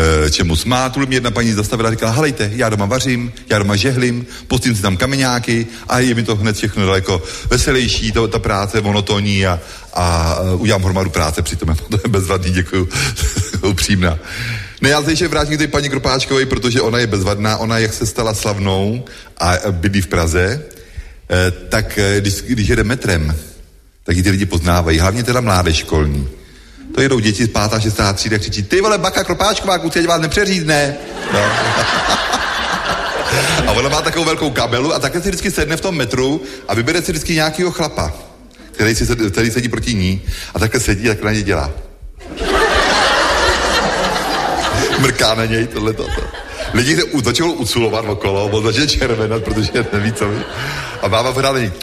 čemu smát. Mě jedna paní zastavila a říkala, helejte, já doma vařím, já doma žehlím, pustím si tam kameňáky a je mi to hned všechno daleko veselější, ta práce monotónní a udělám hromadu práce přitom. To je bezvadný, děkuju, upřímná. Ne, já se ještě vrátím k té paní Kropáčkové, protože ona je bezvadná, ona jak se stala slavnou a bydlí v Praze, tak když jede metrem, tak ji ty lidi poznávají, hlavně teda mládež školní. To jedou děti z 5. a 6. třídy a křičí, ty vole, baka Kropáčková, kluci, ať vás nepřeřízne. No. A ona má takovou velkou kabelu a také si vždycky sedne v tom metru a vybere si vždycky nějakýho chlapa, který sedí proti ní a takhle sedí a takhle na ně dělá. Mrká na něj tohleto. Lidi se začalo uculovat okolo, on začne červenat, protože neví, co ví. A máma pořád ní.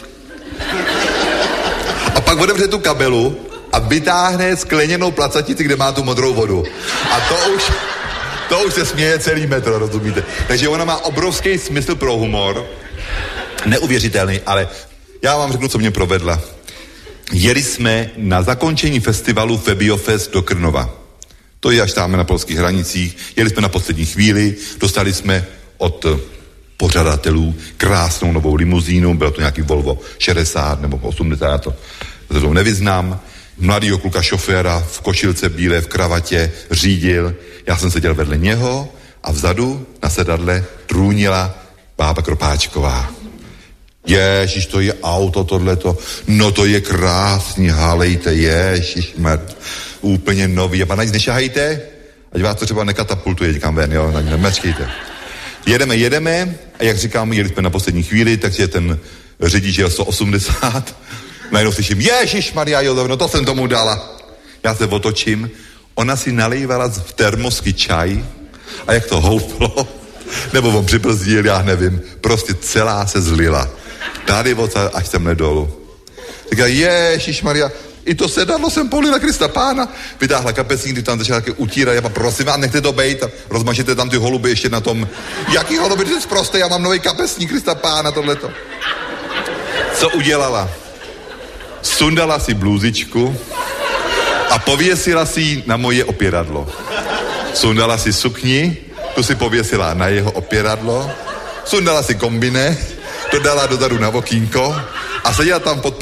A pak otevře tu kabelu a vytáhne skleněnou placatici, kde má tu modrou vodu. A to už se směje celý metro, rozumíte? Takže ona má obrovský smysl pro humor. Neuvěřitelný, ale já vám řeknu, co mě provedla. Jeli jsme na zakončení festivalu Febiofest do Krnova. To je až tam na polských hranicích. Jeli jsme na poslední chvíli, dostali jsme od pořadatelů krásnou novou limuzínu, bylo to nějaký Volvo 60 nebo 80, to nevyznám. Mladýho kluka šoféra v košilce bílé, v kravatě, řídil. Já jsem seděl vedle něho a vzadu na sedadle trůnila bába Kropáčková. Ježiš, to je auto, tohleto. No to je krásný, hálejte, ježišmar. Úplně nový. A pana nic nešahejte, ať vás to třeba nekatapultuje někam ven, jo, na ně nemečkejte. Jedeme a jak říkám, jeli jsme na poslední chvíli, takže ten řidič jel 180. Najednou slyším, ježišmarja, jo, no to jsem tomu dala. Já se otočím, ona si nalejvala v termosky čaj a jak to houplo, nebo on přibrzdil, já nevím, prostě celá se zlila. Tady až semhle dolů. Říká, ježišmarja, i to sedadlo jsem polila Krista Pána. Vytáhla kapesník, kdy tam začala také utírat. Já prosím vás, nechte to bejt a rozmažete tam ty holuby ještě na tom. Jaký holuby, ty jsi prostě, já mám nový kapesník Krista Pána, tohleto. Co udělala? Sundala si blůzičku a pověsila si ji na moje opěradlo. Sundala si sukni, tu si pověsila na jeho opěradlo. Sundala si kombine, to dala dozadu na okýnko a seděla tam pod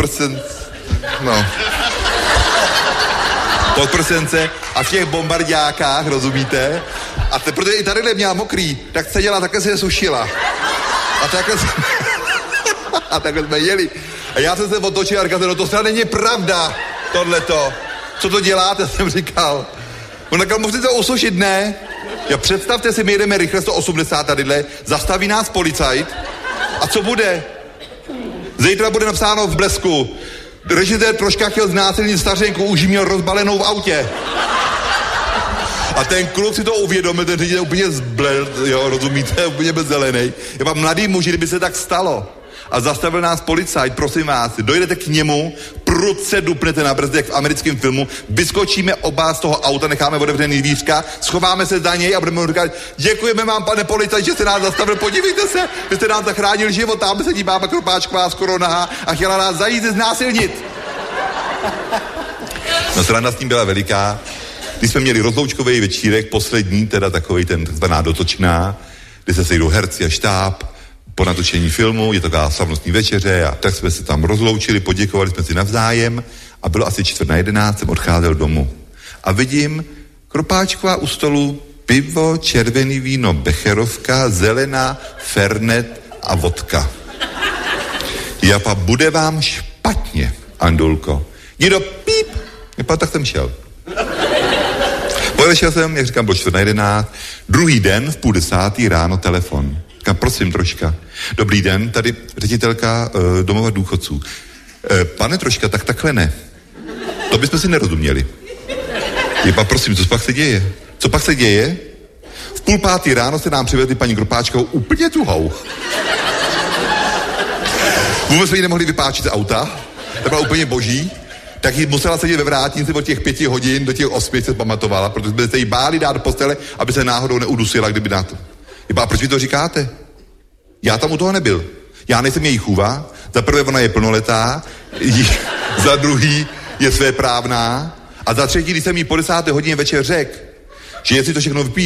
prsence a v těch bombardákách, rozumíte? A protože i tadyhle měla mokrý, tak seděla, takhle se je sušila. A takhle jsme jeli. A já jsem se otočil a říkal, no to snad není pravda, tohleto. Co to děláte, jsem říkal. On říkal, musíte to usušit, ne? Já představte si, my jedeme rychle 180 tadyhle, zastaví nás policajt a co bude? Zítra bude napsáno v Blesku. Režisér Troška chtěl znásilnit stařenku, už ji měl rozbalenou v autě. A ten kluk si to uvědomil, ten řiditel úplně zblel, jo, rozumíte, úplně bezzelenej. Je vám mladý muži, kdyby se tak stalo. A zastavil nás policajt, prosím vás, dojdete k němu, prudce dupnete na brzdy, jak v americkém filmu, vyskočíme oba z toho auta, necháme otevřený dvířka, schováme se za něj a budeme mu říkat, děkujeme vám, pane policajt, že jste nás zastavil, podívejte se, vy jste nám zachránil život, tam sedí bába Kropáčková skoro nahá a chtěla nás zajít znásilnit. No sranda s ním byla veliká. Když jsme měli rozloučkový večírek, poslední, teda takovej ten takzvaná dotočná, kde se sejdou herci a štáb, po natočení filmu, je to taková slavnostní večeře a tak jsme se tam rozloučili, poděkovali jsme si navzájem a bylo asi 10:45, jsem odcházel domů. A vidím Kropáčková u stolu, pivo, červený víno, becherovka, zelená, fernet a vodka. Japa, bude vám špatně, Andulko. Někdo píp, tak jsem šel. Podešel jsem, jak říkám, bylo 10:45, druhý den v 9:30 ráno telefon. Říkám, prosím, Troška. Dobrý den, tady ředitelka domova důchodců. Pane Troška, tak takhle ne. To bychom si nerozuměli. Jepa, prosím, co pak se děje? Co pak se děje? V 4:30 ráno se nám přivezli paní Kropáčkovou úplně tuhou. Vůbec jsme ji nemohli vypáčit z auta, to byla úplně boží, tak jí musela sedět ve vrátnici od těch 5 hodin do těch 8 se pamatovala, protože jsme se jí báli dát do postele, aby se náhodou neudusila, kdyby na to. Jepa, proč vy to říkáte? Já tam u toho nebyl. Já nejsem její chůva, za prvé ona je plnoletá, za druhý je svéprávná a za třetí, když jsem jí po 10. hodině večer řekl, že jestli to všechno vypije,